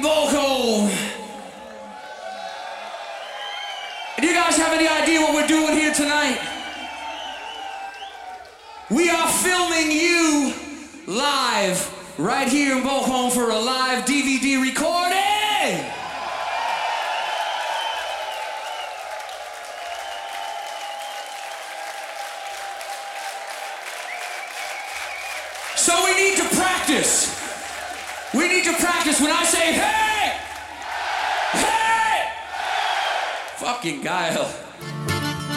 in Bochum. Do you guys have any idea what we're doing here tonight? We are filming you live right here in Bochum for a live DVD recording. So we need to practice. We need to practice when I say, hey! Hey! Fucking geil.